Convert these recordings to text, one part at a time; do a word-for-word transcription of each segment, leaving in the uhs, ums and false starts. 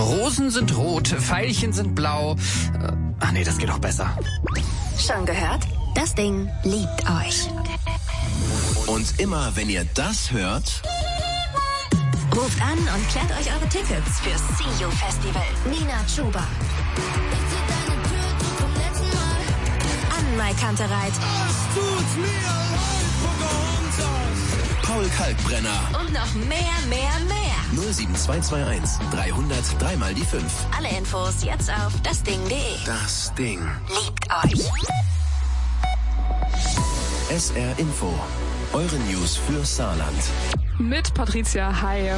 Rosen sind rot, Veilchen sind blau. Äh, ach nee, das geht auch besser. Schon gehört? Das Ding liebt euch. Und immer, wenn ihr das hört... Ruft an und klärt euch eure Tickets fürs See You Festival. Nina Chuba. An Mai Kantereit. Es tut mir leid, Paul Kalkbrenner. Und noch mehr, mehr, mehr. null sieben zwei zwei eins dreihundert dreimal die fünf. Alle Infos jetzt auf dasding punkt de. Das Ding Liebt euch. S R Info. Eure News für Saarland. Mit Patricia Haie.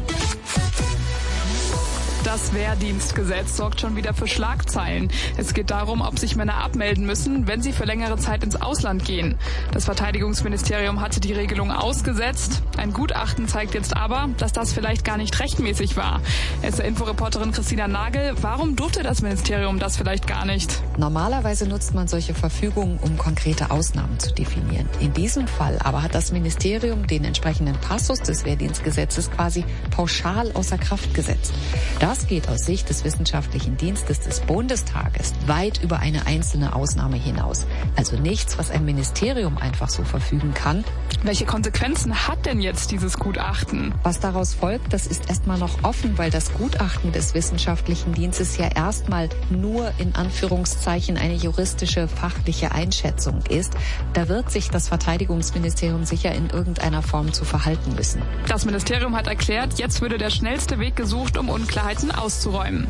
Das Wehrdienstgesetz sorgt schon wieder für Schlagzeilen. Es geht darum, ob sich Männer abmelden müssen, wenn sie für längere Zeit ins Ausland gehen. Das Verteidigungsministerium hatte die Regelung ausgesetzt. Ein Gutachten zeigt jetzt aber, dass das vielleicht gar nicht rechtmäßig war. S R-Info-Reporterin Christina Nagel, warum durfte das Ministerium das vielleicht gar nicht? Normalerweise nutzt man solche Verfügungen, um konkrete Ausnahmen zu definieren. In diesem Fall aber hat das Ministerium den entsprechenden Passus des Wehrdienstgesetzes quasi pauschal außer Kraft gesetzt. Das geht aus Sicht des Wissenschaftlichen Dienstes des Bundestages weit über eine einzelne Ausnahme hinaus. Also nichts, was ein Ministerium einfach so verfügen kann. Welche Konsequenzen hat denn jetzt dieses Gutachten? Was daraus folgt, das ist erstmal noch offen, weil das Gutachten des Wissenschaftlichen Dienstes ja erstmal nur in Anführungszeichen eine juristische, fachliche Einschätzung ist. Da wird sich das Verteidigungsministerium sicher in irgendeiner Form zu verhalten müssen. Das Ministerium hat erklärt, jetzt würde der schnellste Weg gesucht, um Unklarheiten auszuräumen.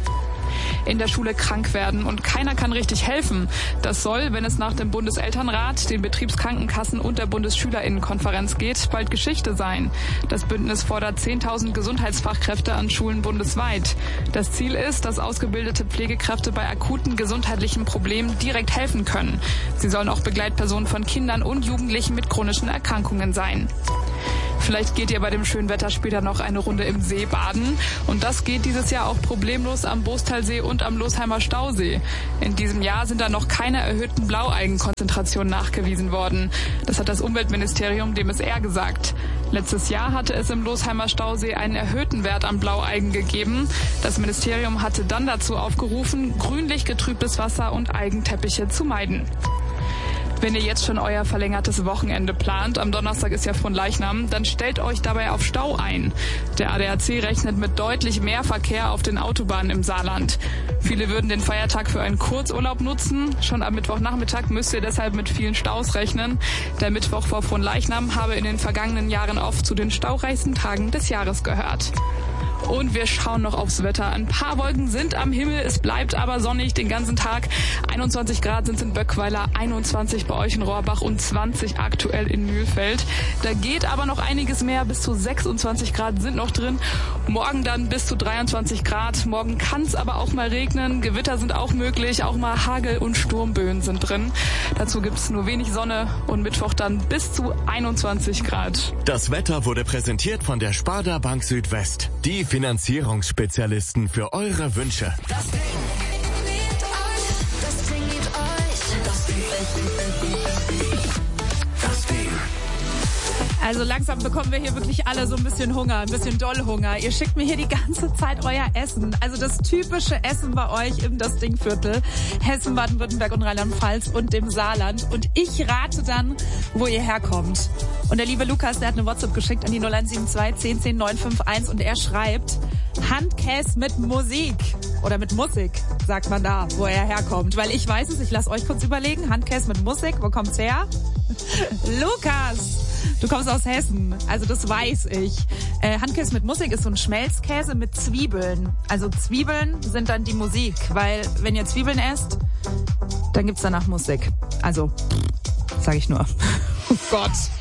In der Schule krank werden und keiner kann richtig helfen. Das soll, wenn es nach dem Bundeselternrat, den Betriebskrankenkassen und der Bundesschülerinnenkonferenz geht, bald Geschichte sein. Das Bündnis fordert zehntausend Gesundheitsfachkräfte an Schulen bundesweit. Das Ziel ist, dass ausgebildete Pflegekräfte bei akuten gesundheitlichen Problemen direkt helfen können. Sie sollen auch Begleitpersonen von Kindern und Jugendlichen mit chronischen Erkrankungen sein. Vielleicht geht ihr bei dem schönen Wetter später noch eine Runde im See baden. Und das geht dieses Jahr auch problemlos am Bostalsee und am Losheimer Stausee. In diesem Jahr sind da noch keine erhöhten Blaualgenkonzentrationen nachgewiesen worden. Das hat das Umweltministerium dem S R gesagt. Letztes Jahr hatte es im Losheimer Stausee einen erhöhten Wert an Blaualgen gegeben. Das Ministerium hatte dann dazu aufgerufen, grünlich getrübtes Wasser und Algenteppiche zu meiden. Wenn ihr jetzt schon euer verlängertes Wochenende plant, am Donnerstag ist ja Fronleichnam, dann stellt euch dabei auf Stau ein. Der A D A C rechnet mit deutlich mehr Verkehr auf den Autobahnen im Saarland. Viele würden den Feiertag für einen Kurzurlaub nutzen. Schon am Mittwochnachmittag müsst ihr deshalb mit vielen Staus rechnen. Der Mittwoch vor Fronleichnam habe in den vergangenen Jahren oft zu den staureichsten Tagen des Jahres gehört. Und wir schauen noch aufs Wetter. Ein paar Wolken sind am Himmel, es bleibt aber sonnig den ganzen Tag. einundzwanzig Grad sind es in Böckweiler, einundzwanzig bei euch in Rohrbach und zwanzig aktuell in Mühlfeld. Da geht aber noch einiges mehr, bis zu sechsundzwanzig Grad sind noch drin. Morgen dann bis zu dreiundzwanzig Grad. Morgen kann es aber auch mal regnen, Gewitter sind auch möglich, auch mal Hagel und Sturmböen sind drin. Dazu gibt es nur wenig Sonne und Mittwoch dann bis zu einundzwanzig Grad. Das Wetter wurde präsentiert von der Sparda Bank Südwest. Die Finanzierungsspezialisten für eure Wünsche. Das Ding liebt euch. Das Ding liebt euch. Das Ding. Das Ding. Also langsam bekommen wir hier wirklich alle so ein bisschen Hunger, ein bisschen doll Hunger. Ihr schickt mir hier die ganze Zeit euer Essen. Also das typische Essen bei euch im Das Ding-Viertel. Hessen, Baden-Württemberg und Rheinland-Pfalz und dem Saarland. Und ich rate dann, wo ihr herkommt. Und der liebe Lukas, der hat eine WhatsApp geschickt an die null eins sieben zwei zehn zehn neun fünf eins und er schreibt, Handkäse mit Musik. Oder mit Musik, sagt man da, wo er herkommt. Weil ich weiß es, ich lasse euch kurz überlegen. Handkäse mit Musik, wo kommt's her? Lukas! Du kommst aus Hessen, also das weiß ich. Äh, Handkäse mit Musik ist so ein Schmelzkäse mit Zwiebeln. Also Zwiebeln sind dann die Musik, weil wenn ihr Zwiebeln esst, dann gibt's danach Musik. Also, sag ich nur. Oh Gott.